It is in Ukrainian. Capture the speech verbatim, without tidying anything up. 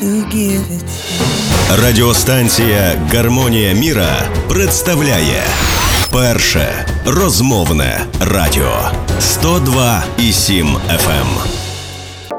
to give it to. Радіостанція «Гармонія міра» представляє перше розмовне радіо сто два і сім еф ем.